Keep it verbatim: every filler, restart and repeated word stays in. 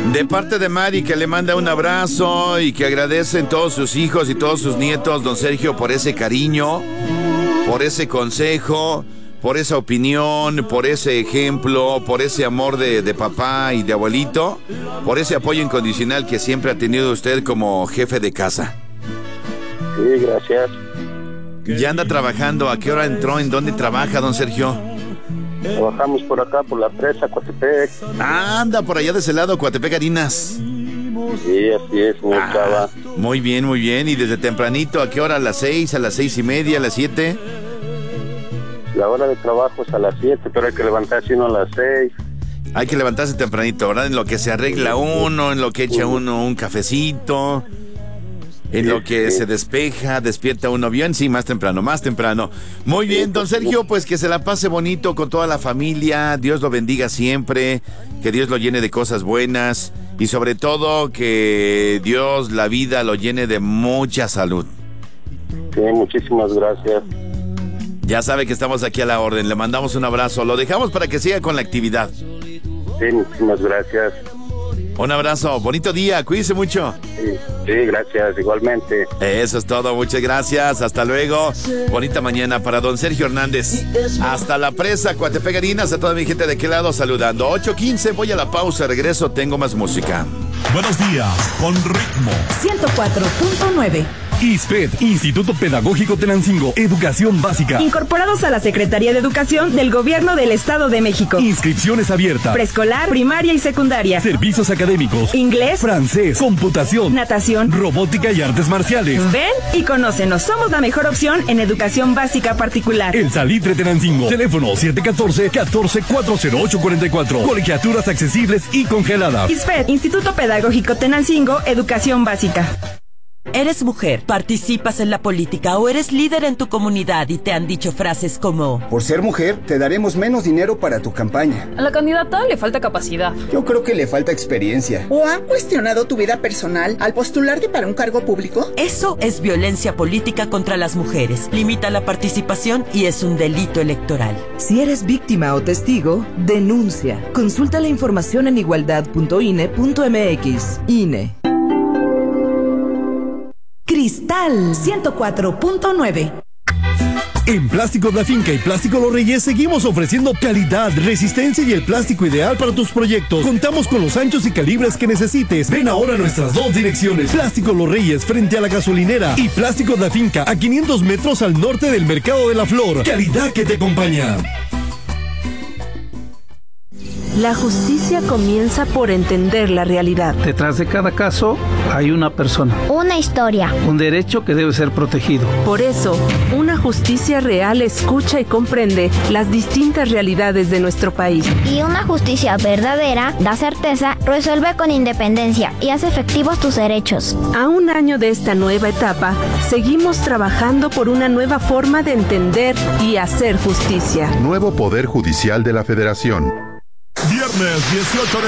De parte de Mari, que le manda un abrazo y que agradecen todos sus hijos y todos sus nietos, don Sergio, por ese cariño, por ese consejo, por esa opinión, por ese ejemplo, por ese amor de, de papá y de abuelito, por ese apoyo incondicional que siempre ha tenido usted como jefe de casa. Sí, gracias. Ya anda trabajando. ¿A qué hora entró? ¿En dónde trabaja, don Sergio? Trabajamos por acá, por la presa, Coatepec. Ah, anda por allá de ese lado, Coatepec, Harinas. Sí, así es, señor Ah, Chava. muy bien, muy bien. ¿Y desde tempranito? ¿A qué hora? ¿A las seis? ¿A las seis y media? ¿A las siete? La hora de trabajo es a las siete, pero hay que levantarse uno a las seis. Hay que levantarse tempranito, ¿verdad? En lo que se arregla uno, en lo que echa uno un cafecito, en lo que se despeja, despierta uno bien, sí, más temprano, más temprano. Muy bien, don Sergio, pues que se la pase bonito con toda la familia, Dios lo bendiga siempre, que Dios lo llene de cosas buenas y sobre todo que Dios, la vida, lo llene de mucha salud. Sí, muchísimas gracias. Ya sabe que estamos aquí a la orden, le mandamos un abrazo, lo dejamos para que siga con la actividad. Sí, muchísimas gracias. Un abrazo, bonito día, cuídese mucho. Sí, sí, gracias, igualmente. Eso es todo, muchas gracias, hasta luego. Bonita mañana para don Sergio Hernández. Hasta la presa, Coatepec, Harinas, a toda mi gente de aquel lado saludando. ocho quince, voy a la pausa, regreso, tengo más música. Buenos días, con ritmo. ciento cuatro punto nueve. ISPED, Instituto Pedagógico Tenancingo, Educación Básica. Incorporados a la Secretaría de Educación del Gobierno del Estado de México. Inscripciones abiertas. Preescolar, primaria y secundaria. Servicios académicos. Inglés, francés, computación, natación, robótica y artes marciales. Ven y conócenos. Somos la mejor opción en educación básica particular. El Salitre Tenancingo. Teléfono siete uno cuatro, uno cuatro cuatro cero ocho cuatro cuatro. Colegiaturas accesibles y congeladas. ISPED, Instituto Pedagógico Tenancingo, Educación Básica. ¿Eres mujer, participas en la política o eres líder en tu comunidad y te han dicho frases como: por ser mujer, te daremos menos dinero para tu campaña? A la candidata le falta capacidad. Yo creo que le falta experiencia. ¿O han cuestionado tu vida personal al postularte para un cargo público? Eso es violencia política contra las mujeres. Limita la participación y es un delito electoral. Si eres víctima o testigo, denuncia. Consulta la información en igualdad punto I N E punto M X. I N E. Cristal ciento cuatro punto nueve. En Plásticos La Finca y Plástico Los Reyes seguimos ofreciendo calidad, resistencia y el plástico ideal para tus proyectos. Contamos con los anchos y calibres que necesites. Ven ahora a nuestras dos direcciones: Plásticos Los Reyes frente a la gasolinera y Plásticos La Finca a quinientos metros al norte del Mercado de la Flor. Calidad que te acompaña. La justicia comienza por entender la realidad. Detrás de cada caso hay una persona. Una historia. Un derecho que debe ser protegido. Por eso, una justicia real escucha y comprende las distintas realidades de nuestro país. Y una justicia verdadera da certeza, resuelve con independencia y hace efectivos tus derechos. A un año de esta nueva etapa, seguimos trabajando por una nueva forma de entender y hacer justicia. Nuevo Poder Judicial de la Federación. Viernes dieciocho de